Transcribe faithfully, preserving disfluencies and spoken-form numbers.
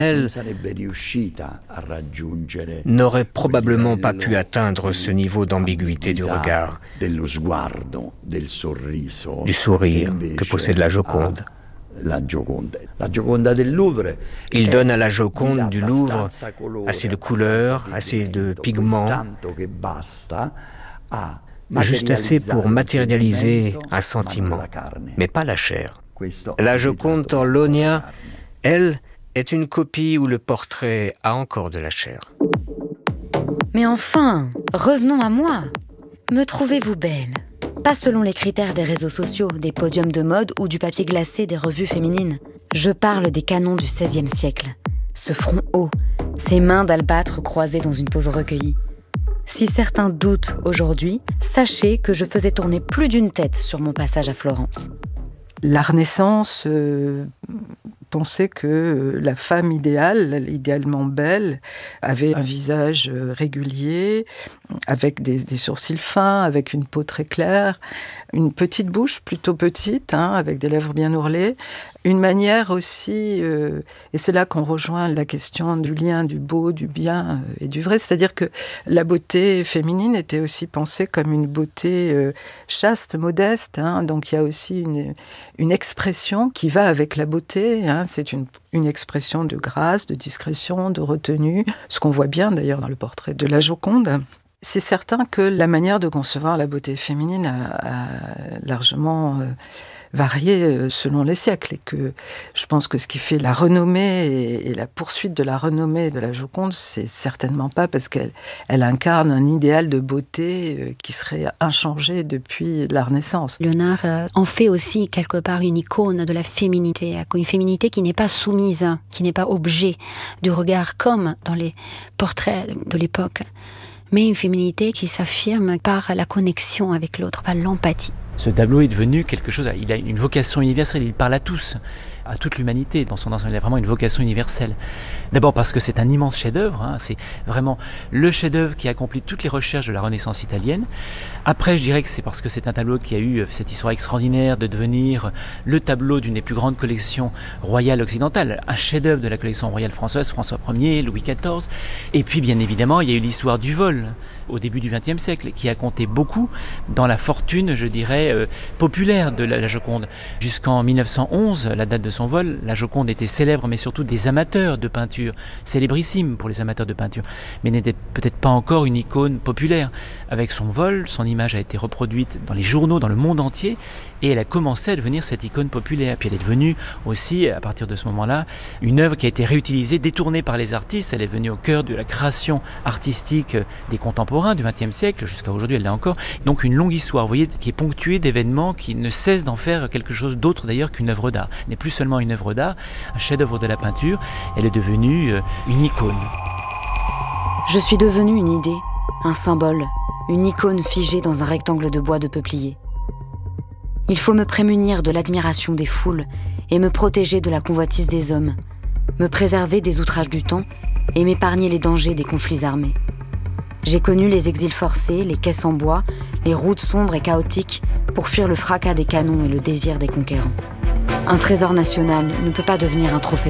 elle n'aurait probablement pas pu atteindre ce niveau d'ambiguïté du regard, du sourire que possède la Joconde. Il donne à la Joconde du Louvre assez de couleurs, assez de pigments, juste assez pour matérialiser un sentiment, mais pas la chair. La Joconde Torlonia, elle, est une copie où le portrait a encore de la chair. Mais enfin, revenons à moi. Me trouvez-vous belle ? Pas selon les critères des réseaux sociaux, des podiums de mode ou du papier glacé des revues féminines. Je parle des canons du seizième siècle. Ce front haut, ces mains d'albâtre croisées dans une pose recueillie. Si certains doutent aujourd'hui, sachez que je faisais tourner plus d'une tête sur mon passage à Florence. La Renaissance euh, pensait que la femme idéale, idéalement belle, avait un visage régulier, avec des, des sourcils fins, avec une peau très claire, une petite bouche plutôt petite, hein, avec des lèvres bien ourlées, une manière aussi, euh, et c'est là qu'on rejoint la question du lien du beau, du bien euh, et du vrai, c'est-à-dire que la beauté féminine était aussi pensée comme une beauté euh, chaste, modeste, hein, donc il y a aussi une, une expression qui va avec la beauté, hein, c'est une, une expression de grâce, de discrétion, de retenue, ce qu'on voit bien d'ailleurs dans le portrait de la Joconde. C'est certain que la manière de concevoir la beauté féminine a, a largement euh, varié selon les siècles et que je pense que ce qui fait la renommée et, et la poursuite de la renommée de la Joconde, c'est certainement pas parce qu'elle elle incarne un idéal de beauté euh, qui serait inchangé depuis la Renaissance. Léonard euh, en fait aussi quelque part une icône de la féminité, une féminité qui n'est pas soumise, qui n'est pas objet du regard comme dans les portraits de l'époque, mais une féminité qui s'affirme par la connexion avec l'autre, par l'empathie. Ce tableau est devenu quelque chose, il a une vocation universelle, il parle à tous, à toute l'humanité dans son ensemble, il a vraiment une vocation universelle. D'abord parce que c'est un immense chef-d'œuvre, hein, c'est vraiment le chef-d'œuvre qui accomplit toutes les recherches de la Renaissance italienne. Après, je dirais que c'est parce que c'est un tableau qui a eu cette histoire extraordinaire de devenir le tableau d'une des plus grandes collections royales occidentales, un chef-d'œuvre de la collection royale française, François Ier, Louis quatorze. Et puis, bien évidemment, il y a eu l'histoire du vol au début du vingtième siècle, qui a compté beaucoup dans la fortune, je dirais, euh, populaire de la, la Joconde. Jusqu'en mille neuf cent onze, la date de son vol, la Joconde était célèbre, mais surtout des amateurs de peinture, célébrissime pour les amateurs de peinture, mais n'était peut-être pas encore une icône populaire. Avec son vol, son image a été reproduite dans les journaux, dans le monde entier, et elle a commencé à devenir cette icône populaire. Puis elle est devenue aussi, à partir de ce moment-là, une œuvre qui a été réutilisée, détournée par les artistes. Elle est venue au cœur de la création artistique des contemporains du vingtième siècle, jusqu'à aujourd'hui elle l'est encore. Donc une longue histoire, vous voyez, qui est ponctuée d'événements qui ne cessent d'en faire quelque chose d'autre d'ailleurs qu'une œuvre d'art. Elle n'est plus seulement une œuvre d'art, un chef-d'œuvre de la peinture, elle est devenue une icône. Je suis devenue une idée, un symbole, une icône figée dans un rectangle de bois de peuplier. Il faut me prémunir de l'admiration des foules et me protéger de la convoitise des hommes, me préserver des outrages du temps et m'épargner les dangers des conflits armés. J'ai connu les exils forcés, les caisses en bois, les routes sombres et chaotiques pour fuir le fracas des canons et le désir des conquérants. Un trésor national ne peut pas devenir un trophée